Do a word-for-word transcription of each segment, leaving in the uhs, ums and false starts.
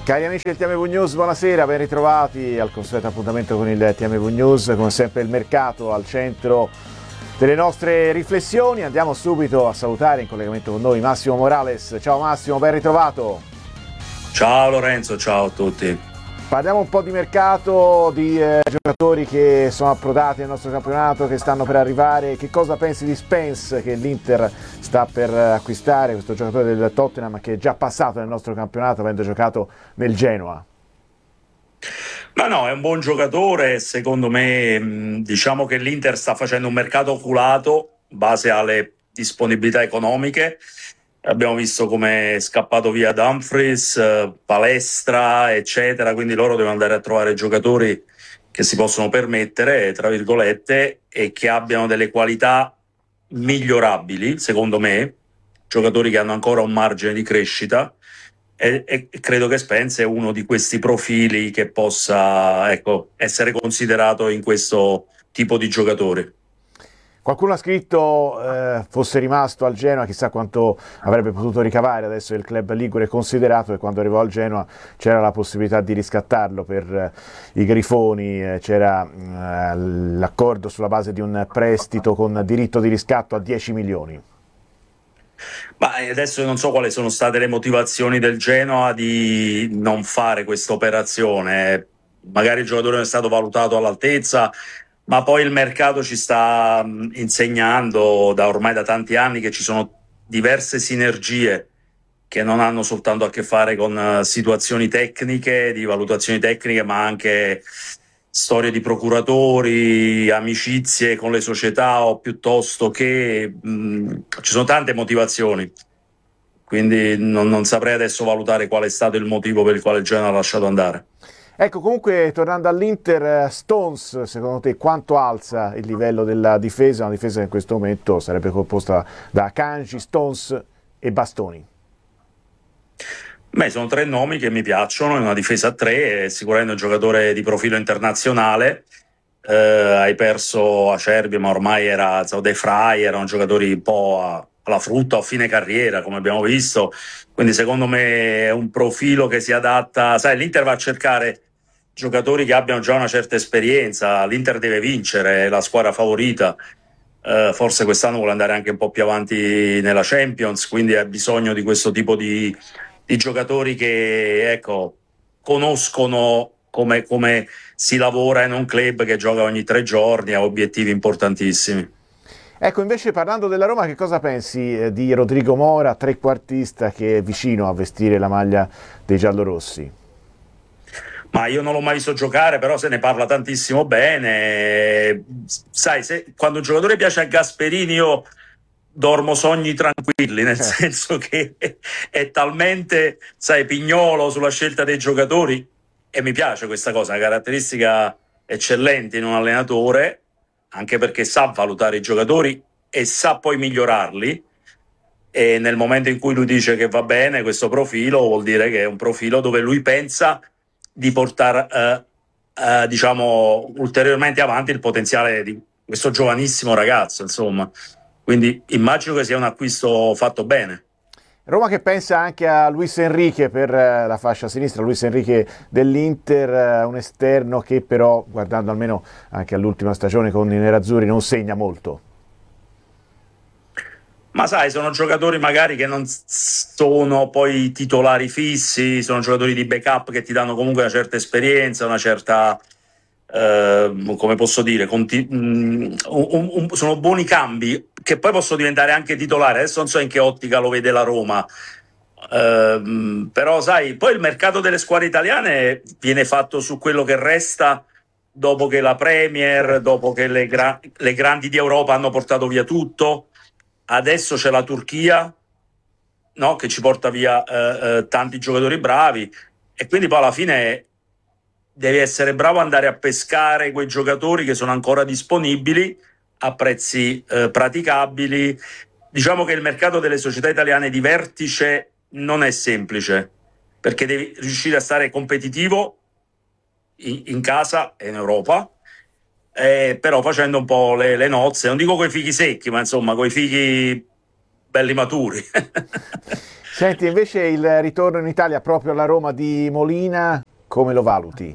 Cari amici del T M V News, buonasera, ben ritrovati al consueto appuntamento con il T M V News, come sempre il mercato al centro delle nostre riflessioni. Andiamo subito a salutare in collegamento con noi Massimo Morales. Ciao Massimo, ben ritrovato. Ciao Lorenzo, ciao a tutti. Parliamo un po' di mercato, di eh, giocatori che sono approdati nel nostro campionato, che stanno per arrivare. Che cosa pensi di Spence, che l'Inter sta per acquistare, questo giocatore del Tottenham che è già passato nel nostro campionato avendo giocato nel Genoa? Ma no, è un buon giocatore, secondo me diciamo che l'Inter sta facendo un mercato oculato in base alle disponibilità economiche. Abbiamo visto come è scappato via Dumfries, Palestra, eccetera, quindi loro devono andare a trovare giocatori che si possono permettere, tra virgolette, e che abbiano delle qualità migliorabili, secondo me, giocatori che hanno ancora un margine di crescita, e, e credo che Spence è uno di questi profili che possa, ecco, essere considerato in questo tipo di giocatori. Qualcuno ha scritto eh, fosse rimasto al Genoa chissà quanto avrebbe potuto ricavare. Adesso il club ligure è considerato e quando arrivò al Genoa c'era la possibilità di riscattarlo per eh, i Grifoni, eh, c'era eh, l'accordo sulla base di un prestito con diritto di riscatto a dieci milioni. Ma adesso non so quali sono state le motivazioni del Genoa di non fare questa operazione. Magari il giocatore non è stato valutato all'altezza, ma poi il mercato ci sta insegnando da ormai da tanti anni che ci sono diverse sinergie che non hanno soltanto a che fare con situazioni tecniche, di valutazioni tecniche, ma anche storie di procuratori, amicizie con le società, o piuttosto che mh, ci sono tante motivazioni. Quindi non, non saprei adesso valutare qual è stato il motivo per il quale il Genoa ha lasciato andare. Ecco, comunque tornando all'Inter, Stones, secondo te quanto alza il livello della difesa? Una difesa che in questo momento sarebbe composta da Kanji, Stones e Bastoni. Beh, sono tre nomi che mi piacciono, è una difesa a tre, è sicuramente un giocatore di profilo internazionale. Eh, hai perso Acerbi, ma ormai era De Vrij, erano giocatori un po' a, alla frutta o a fine carriera, come abbiamo visto. Quindi secondo me è un profilo che si adatta. Sai, l'Inter va a cercare giocatori che abbiano già una certa esperienza. L'Inter deve vincere, è la squadra favorita. Uh, forse quest'anno vuole andare anche un po' più avanti nella Champions, quindi ha bisogno di questo tipo di, di giocatori che, ecco, conoscono come, come si lavora in un club che gioca ogni tre giorni, ha obiettivi importantissimi. Ecco, invece parlando della Roma, che cosa pensi eh, di Rodrigo Mora, trequartista che è vicino a vestire la maglia dei giallorossi? Ma io non l'ho mai visto giocare, però se ne parla tantissimo bene. Sai, se, quando un giocatore piace a Gasperini io dormo sogni tranquilli, nel senso che è talmente, sai, pignolo sulla scelta dei giocatori, e mi piace questa cosa, una caratteristica eccellente in un allenatore, anche perché sa valutare i giocatori e sa poi migliorarli, e nel momento in cui lui dice che va bene questo profilo, vuol dire che è un profilo dove lui pensa di portare eh, eh, diciamo ulteriormente avanti il potenziale di questo giovanissimo ragazzo, insomma. Quindi immagino che sia un acquisto fatto bene. Roma che pensa anche a Luis Enrique per la fascia sinistra, Luis Enrique dell'Inter, un esterno che però, guardando almeno anche all'ultima stagione con i nerazzurri, non segna molto. Ma sai, sono giocatori magari che non sono poi titolari fissi, sono giocatori di backup che ti danno comunque una certa esperienza, una certa, eh, come posso dire, conti- um, un, un, sono buoni cambi che poi possono diventare anche titolari. Adesso non so in che ottica lo vede la Roma, eh, però sai, poi il mercato delle squadre italiane viene fatto su quello che resta dopo che la Premier, dopo che le, gra- le grandi di Europa hanno portato via tutto. Adesso c'è la Turchia, no, che ci porta via eh, eh, tanti giocatori bravi, e quindi poi alla fine devi essere bravo ad andare a pescare quei giocatori che sono ancora disponibili a prezzi eh, praticabili. Diciamo che il mercato delle società italiane di vertice non è semplice, perché devi riuscire a stare competitivo in, in casa e in Europa, Eh, però facendo un po' le, le nozze, non dico coi fichi secchi, ma insomma coi fichi belli maturi. Senti, invece il ritorno in Italia proprio alla Roma di Molina, come lo valuti?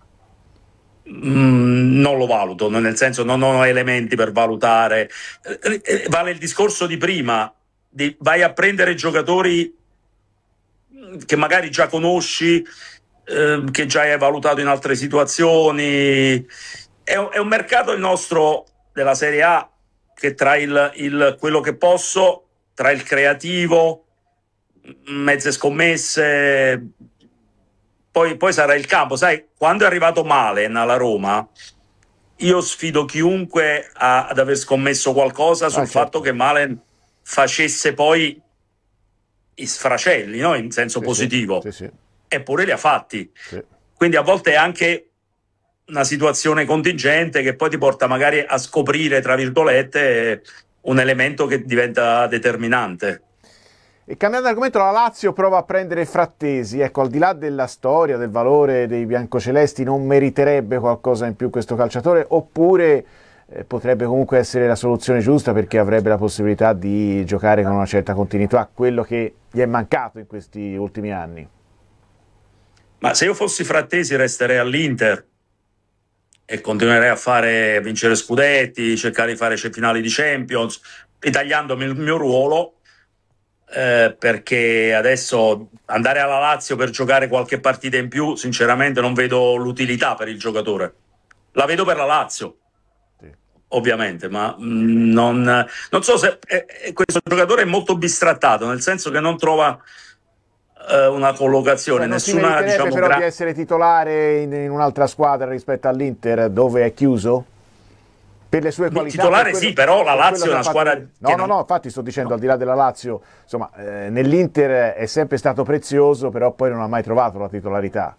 Mm, non lo valuto, nel senso non ho elementi per valutare. Eh, eh, vale il discorso di prima, di, vai a prendere giocatori che magari già conosci, eh, che già hai valutato in altre situazioni. È un, è un mercato il nostro della Serie A che tra il, il, quello che posso, tra il creativo, mezze scommesse, poi, poi sarà il campo. Sai, quando è arrivato Malen alla Roma, io sfido chiunque a, ad aver scommesso qualcosa sul Ah, certo. fatto che Malen facesse poi i sfracelli, no? In senso Sì, positivo. sì, sì, Eppure li ha fatti. sì. Quindi a volte è anche una situazione contingente che poi ti porta magari a scoprire, tra virgolette, un elemento che diventa determinante. E cambiando argomento, la Lazio prova a prendere Frattesi. Ecco, al di là della storia, del valore dei biancocelesti, non meriterebbe qualcosa in più questo calciatore? Oppure eh, potrebbe comunque essere la soluzione giusta perché avrebbe la possibilità di giocare con una certa continuità, quello che gli è mancato in questi ultimi anni? Ma se io fossi Frattesi resterei all'Inter e continuerei a fare vincere scudetti, cercare di fare finali di Champions, ritagliandomi il mio ruolo, eh, perché adesso andare alla Lazio per giocare qualche partita in più, sinceramente non vedo l'utilità per il giocatore. La vedo per la Lazio, Sì. ovviamente, ma mh, non, non so se eh, eh, questo giocatore è molto bistrattato, nel senso che non trova eh, una collocazione, Cioè, non si nessuna, meriterebbe diciamo, però gra- di essere titolare in, in un'altra squadra rispetto all'Inter dove è chiuso? Per le sue qualità, per titolare quello, sì, però la per quello Lazio che è ha una fatto squadra nel- No, che no, non... no, infatti sto dicendo al no. di là della Lazio, insomma, eh, nell'Inter è sempre stato prezioso, però poi non ha mai trovato la titolarità.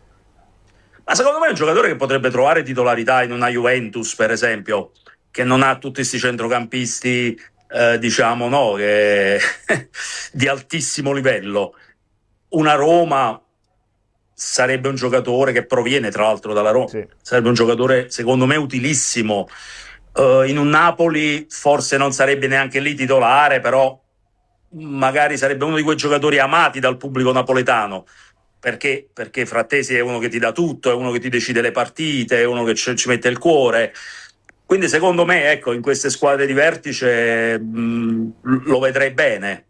Ma secondo me è un giocatore che potrebbe trovare titolarità in una Juventus, per esempio, che non ha tutti questi centrocampisti, eh, diciamo, no, che... di altissimo livello. Una Roma sarebbe un giocatore che proviene, tra l'altro, dalla Roma. Sì. Sarebbe un giocatore, secondo me, utilissimo. Uh, in un Napoli forse non sarebbe neanche lì titolare, però magari sarebbe uno di quei giocatori amati dal pubblico napoletano. Perché? Perché Frattesi è uno che ti dà tutto, è uno che ti decide le partite, è uno che ci, ci mette il cuore. Quindi secondo me, ecco, in queste squadre di vertice mh, lo vedrei bene,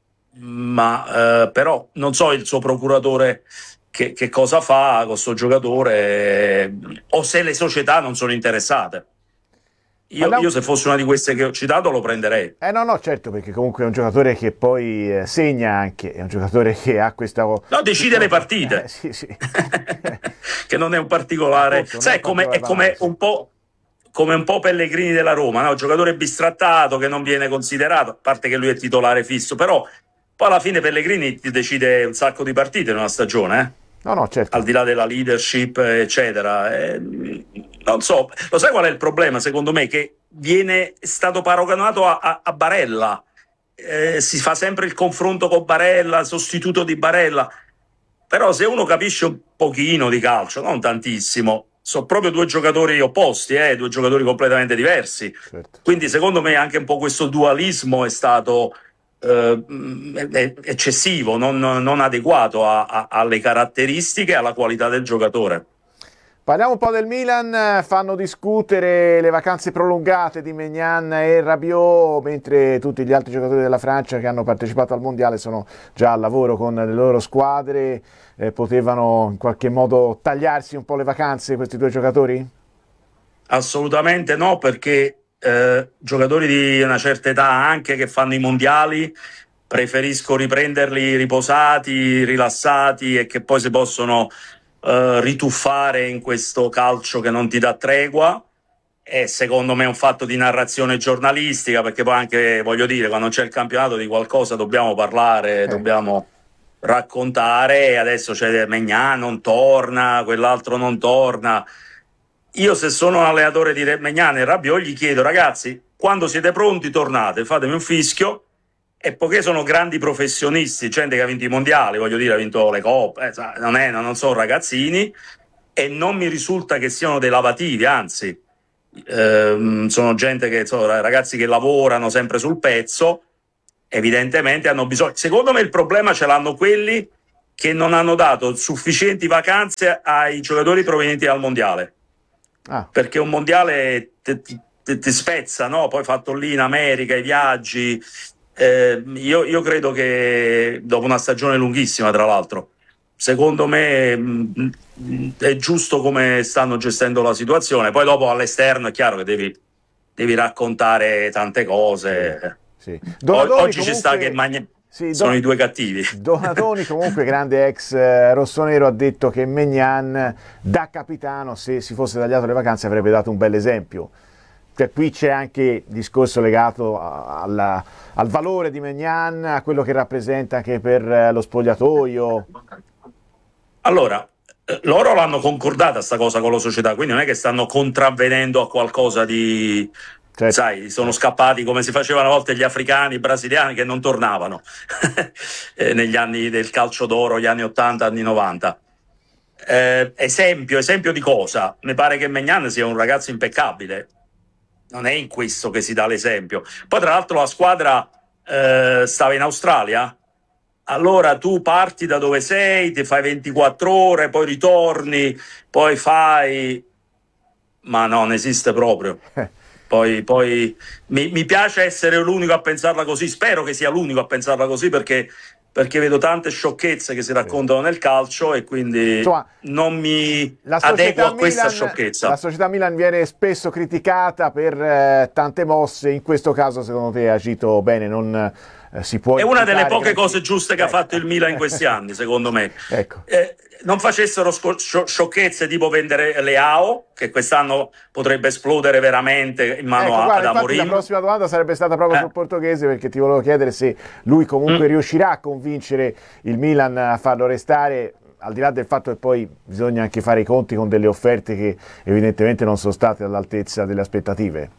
ma eh, però non so il suo procuratore che, che cosa fa con questo giocatore eh, o se le società non sono interessate. Io, Parliamo... io se fosse una di queste che ho citato lo prenderei. Eh no, no, certo, perché comunque è un giocatore che poi eh, segna anche, è un giocatore che ha questa... No, decide le partite. Eh, sì, sì. Che non è un particolare... Appunto, non Sai, è è come, è come particolare, sì. un po'... come un po' Pellegrini della Roma, no? Un giocatore bistrattato che non viene considerato, a parte che lui è titolare fisso, però poi alla fine Pellegrini ti decide un sacco di partite in una stagione, eh? No, no, certo. Al di là della leadership, eccetera. Eh, non so, lo sai qual è il problema, secondo me? Che viene stato paragonato a, a, a Barella. Eh, si fa sempre il confronto con Barella, sostituto di Barella. Però se uno capisce un pochino di calcio, non tantissimo, sono proprio due giocatori opposti, eh, due giocatori completamente diversi. Certo. Quindi secondo me anche un po' questo dualismo è stato eh, eccessivo, non, non adeguato a, a, alle caratteristiche e alla qualità del giocatore. Parliamo un po' del Milan, fanno discutere le vacanze prolungate di Maignan e Rabiot, mentre tutti gli altri giocatori della Francia che hanno partecipato al Mondiale sono già al lavoro con le loro squadre, eh, potevano in qualche modo tagliarsi un po' le vacanze questi due giocatori? Assolutamente no, perché eh, giocatori di una certa età anche che fanno i mondiali, preferisco riprenderli riposati, rilassati e che poi si possono eh, rituffare in questo calcio che non ti dà tregua. E secondo me è un fatto di narrazione giornalistica, perché poi anche, voglio dire, quando c'è il campionato di qualcosa dobbiamo parlare, Eh. dobbiamo raccontare, e adesso c'è Maignan, non torna, quell'altro non torna. Io se sono un allenatore di Maignan e Rabiot gli chiedo: ragazzi, quando siete pronti tornate, fatemi un fischio, e poiché sono grandi professionisti, gente che ha vinto i mondiali, voglio dire, ha vinto le coppe, eh, non, è, non sono ragazzini, e non mi risulta che siano dei lavativi, anzi ehm, sono gente che, sono ragazzi che lavorano sempre sul pezzo. evidentemente hanno bisogno. Secondo me il problema ce l'hanno quelli che non hanno dato sufficienti vacanze ai giocatori provenienti dal mondiale. Ah. Perché un mondiale ti, ti, ti spezza, no? Poi fatto lì in America, i viaggi. Eh, io, io credo che dopo una stagione lunghissima, tra l'altro, secondo me mh, è giusto come stanno gestendo la situazione. Poi dopo all'esterno è chiaro che devi, devi raccontare tante cose. Sì. Donatoni, oggi comunque... ci sta che Magna... Sì, sono Don... i due cattivi. Donatoni, comunque grande ex eh, rossonero, ha detto che Maignan da capitano, se si fosse tagliato le vacanze, avrebbe dato un bel esempio. Cioè, qui c'è anche discorso legato a, alla, al valore di Maignan, a quello che rappresenta anche per eh, lo spogliatoio. Allora, eh, loro l'hanno concordata sta cosa con la società, quindi non è che stanno contravvenendo a qualcosa di... Certo. Sai, sono scappati come si faceva una volta gli africani, i brasiliani che non tornavano eh, negli anni del calcio d'oro, gli anni ottanta, anni novanta. Eh, esempio, esempio di cosa? Mi pare che Maignan sia un ragazzo impeccabile. Non è in questo che si dà l'esempio. Poi tra l'altro la squadra eh, stava in Australia, allora tu parti da dove sei, ti fai ventiquattro ore, poi ritorni, poi fai... Ma non esiste proprio. Poi, poi mi, mi piace essere l'unico a pensarla così, spero che sia l'unico a pensarla così, perché, perché vedo tante sciocchezze che si raccontano nel calcio e quindi Insomma, non mi adeguo a questa Milan, sciocchezza. La società Milan viene spesso criticata per eh, tante mosse, in questo caso secondo te ha agito bene, non eh, si può... È una delle poche granché. cose giuste che eh. ha fatto il Milan in questi anni, secondo me. Ecco. Eh, non facessero sciocchezze tipo vendere Leao, che quest'anno potrebbe esplodere veramente in mano ecco, a, guarda, ad Amorim. La prossima domanda sarebbe stata proprio eh. sul portoghese, perché ti volevo chiedere se lui comunque mm. riuscirà a convincere il Milan a farlo restare, al di là del fatto che poi bisogna anche fare i conti con delle offerte che evidentemente non sono state all'altezza delle aspettative.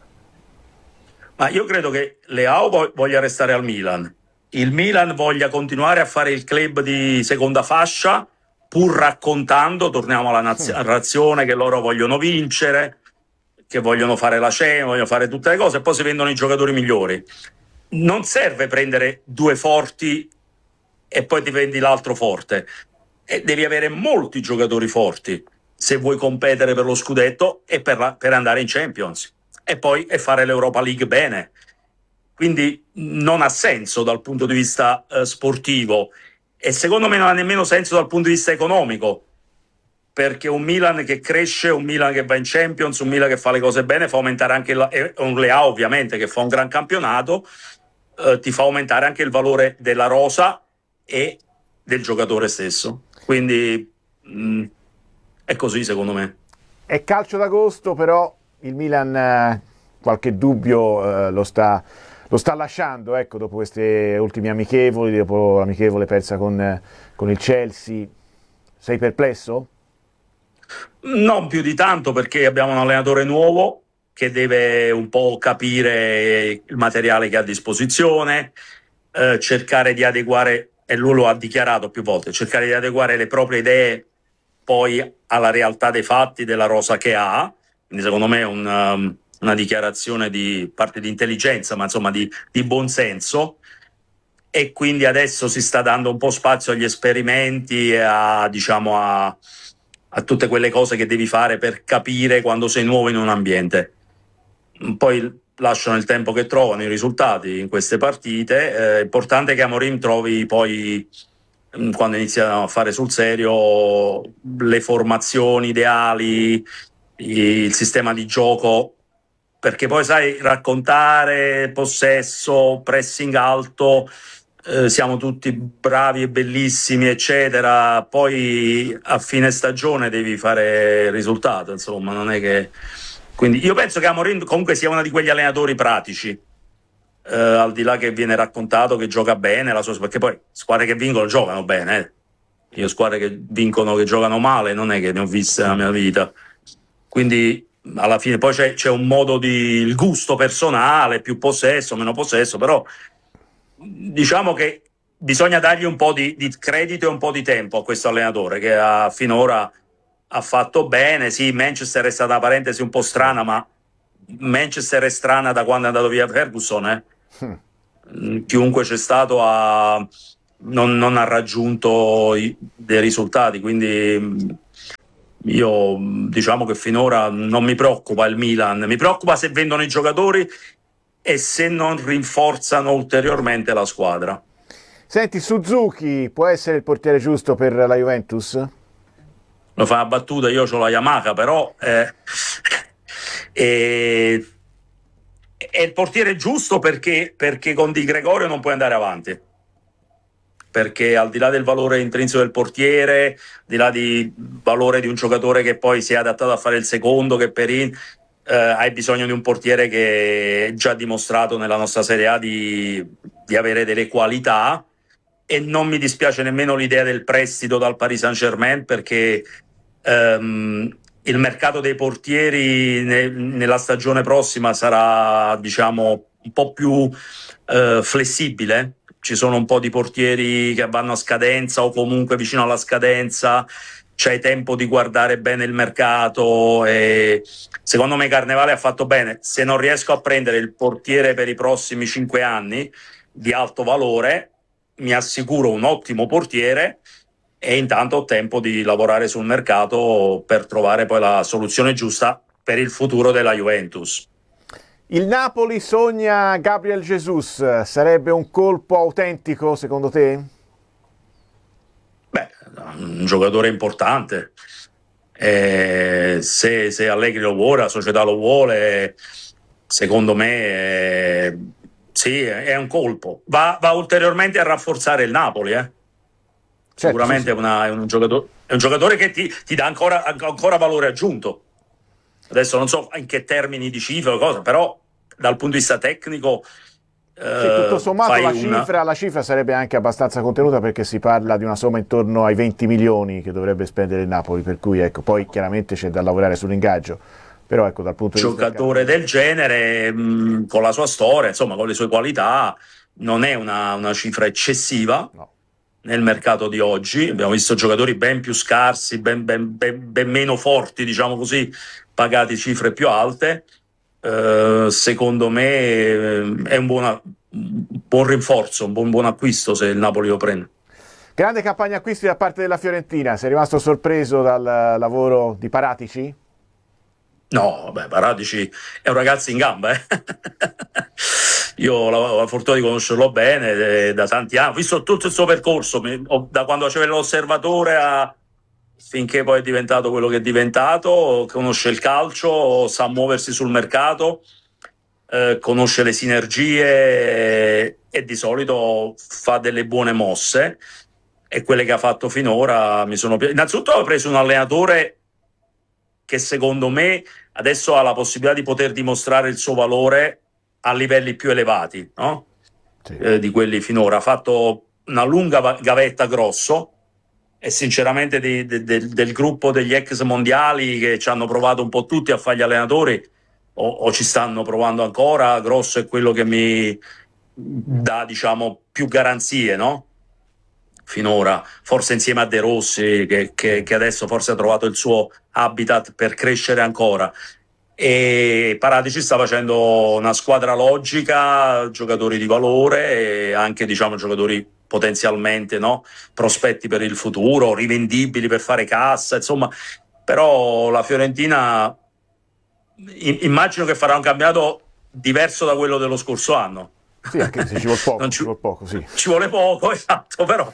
Ma io credo che Leao voglia restare al Milan, il Milan voglia continuare a fare il club di seconda fascia, pur raccontando, torniamo alla narrazione, che loro vogliono vincere, che vogliono fare la cena, vogliono fare tutte le cose, e poi si vendono i giocatori migliori. Non serve prendere due forti e poi ti vendi l'altro forte. E devi avere molti giocatori forti se vuoi competere per lo scudetto e per, la, per andare in Champions. E poi e fare l'Europa League bene. Quindi non ha senso dal punto di vista eh, sportivo. E secondo me non ha nemmeno senso dal punto di vista economico, perché un Milan che cresce, un Milan che va in Champions, un Milan che fa le cose bene fa aumentare anche la, e un Leao ovviamente che fa un gran campionato, eh, ti fa aumentare anche il valore della rosa e del giocatore stesso. Quindi mh, è così secondo me. È calcio d'agosto, però il Milan eh, qualche dubbio eh, lo sta... Lo sta lasciando, ecco, dopo queste ultime amichevoli, dopo l'amichevole persa con, con il Chelsea. Sei perplesso? Non più di tanto, perché abbiamo un allenatore nuovo che deve un po' capire il materiale che ha a disposizione, eh, cercare di adeguare, e lui lo ha dichiarato più volte, cercare di adeguare le proprie idee poi alla realtà dei fatti della rosa che ha. Quindi secondo me è un... Um, una dichiarazione di parte di intelligenza, ma insomma di, di buonsenso, e quindi adesso si sta dando un po' spazio agli esperimenti e a, diciamo, a, a tutte quelle cose che devi fare per capire quando sei nuovo in un ambiente. Poi lasciano il tempo che trovano i risultati in queste partite. È importante che Amorim trovi poi, quando iniziano a fare sul serio, le formazioni ideali, il sistema di gioco, perché poi sai, raccontare possesso, pressing alto, eh, siamo tutti bravi e bellissimi eccetera, poi a fine stagione devi fare risultato, insomma, non è che... Quindi io penso che Amorim comunque sia uno di quegli allenatori pratici, eh, al di là che viene raccontato che gioca bene, la sua... perché poi squadre che vincono giocano bene, eh. Io squadre che vincono, che giocano male, non è che ne ho viste nella mia vita, quindi alla fine poi c'è un modo di, il gusto personale, più possesso, meno possesso, però diciamo che bisogna dargli un po' di, di credito e un po' di tempo a questo allenatore che ha, finora ha fatto bene. Sì, Manchester è stata una parentesi un po' strana, ma Manchester è strana da quando è andato via Ferguson, eh? chiunque c'è stato ha, non, non ha raggiunto i, dei risultati, quindi io diciamo che finora non mi preoccupa il Milan, mi preoccupa se vendono i giocatori e se non rinforzano ulteriormente la squadra. Senti, Suzuki può essere il portiere giusto per la Juventus? Lo fa una battuta, io ho la Yamaha, però eh, eh, è il portiere giusto perché, perché con Di Gregorio non puoi andare avanti, perché al di là del valore intrinseco del portiere, al di là del valore di un giocatore che poi si è adattato a fare il secondo, che Perin, eh, hai bisogno di un portiere che è già dimostrato nella nostra Serie A di, di avere delle qualità, e non mi dispiace nemmeno l'idea del prestito dal Paris Saint-Germain, perché ehm, il mercato dei portieri ne, nella stagione prossima sarà, diciamo, un po' più eh, flessibile. Ci sono un po' di portieri che vanno a scadenza o comunque vicino alla scadenza, c'hai tempo di guardare bene il mercato, e secondo me Carnevale ha fatto bene. Se non riesco a prendere il portiere per i prossimi cinque anni di alto valore, mi assicuro un ottimo portiere e intanto ho tempo di lavorare sul mercato per trovare poi la soluzione giusta per il futuro della Juventus. Il Napoli sogna Gabriel Jesus, sarebbe un colpo autentico secondo te? Beh, un giocatore importante, eh, se, se Allegri lo vuole, la società lo vuole, secondo me eh, sì, è un colpo. Va, va ulteriormente a rafforzare il Napoli, eh. Certo, Sicuramente sì, sì. È, una, è, un giocatore, è un giocatore che ti, ti dà ancora, ancora valore aggiunto. Adesso non so in che termini di cifre o cosa, però dal punto di vista tecnico Sì, tutto eh, sommato fai la una... cifra, la cifra sarebbe anche abbastanza contenuta, perché si parla di una somma intorno ai venti milioni che dovrebbe spendere il Napoli, per cui ecco, poi chiaramente c'è da lavorare sull'ingaggio, però ecco, dal punto di vista giocatore del genere, mh, con la sua storia, insomma, con le sue qualità, non è una, una cifra eccessiva no. nel mercato di oggi. Abbiamo visto giocatori ben più scarsi, ben, ben, ben, ben meno forti, diciamo così, pagati cifre più alte. Uh, secondo me eh, è un, buona, un buon rinforzo, un buon, buon acquisto se il Napoli lo prende. Grande campagna acquisti da parte della Fiorentina, sei rimasto sorpreso dal lavoro di Paratici? No, vabbè, Paratici è un ragazzo in gamba, eh? Io ho la, ho la fortuna di conoscerlo bene eh, da tanti anni, ho visto tutto il suo percorso, mi, ho, da quando faceva l'osservatore a finché poi è diventato quello che è diventato, conosce il calcio, sa muoversi sul mercato, eh, conosce le sinergie e, e di solito fa delle buone mosse, e quelle che ha fatto finora mi sono piaciute. Innanzitutto ha preso un allenatore che secondo me adesso ha la possibilità di poter dimostrare il suo valore a livelli più elevati, no? Sì. Eh, di quelli finora. Ha fatto una lunga gavetta Grosso, e sinceramente di, de, de, del gruppo degli ex mondiali che ci hanno provato un po' tutti a fare gli allenatori, o, o ci stanno provando ancora, Grosso è quello che mi dà, diciamo, più garanzie, no? Finora, forse insieme a De Rossi, che, che, che adesso forse ha trovato il suo habitat per crescere ancora. E Paratici sta facendo una squadra logica, giocatori di valore e anche, diciamo, giocatori potenzialmente, no, prospetti per il futuro, rivendibili per fare cassa, insomma. Però la Fiorentina immagino che farà un campionato diverso da quello dello scorso anno. Sì, anche se ci vuole poco, non ci, ci, ci vuole poco, sì. Ci vuole poco, esatto, però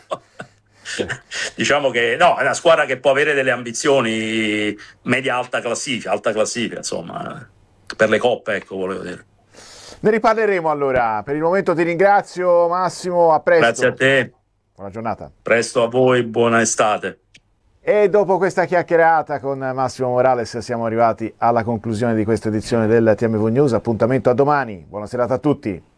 diciamo che no, è una squadra che può avere delle ambizioni media-alta classifica, alta classifica, insomma, per le coppe, ecco, volevo dire. Ne riparleremo allora. Per il momento ti ringrazio, Massimo, a presto. Grazie a te. Buona giornata. Presto a voi, buona estate. E dopo questa chiacchierata con Massimo Morales siamo arrivati alla conclusione di questa edizione del T M V News. Appuntamento a domani. Buona serata a tutti.